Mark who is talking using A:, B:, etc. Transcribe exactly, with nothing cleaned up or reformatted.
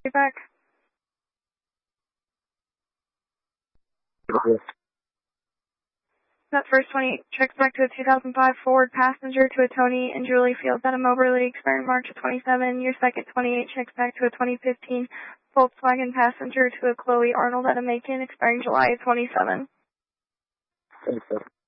A: get back? That first twenty-eight checks back to a two thousand five Ford passenger to a Tony and Julie Fields at a Moberly expiring March of twenty-seven. Your second twenty-eight checks back to a twenty fifteen Volkswagen passenger to a Chloe Arnold at a Macon expiring July of twenty-seven.
B: twenty-seven.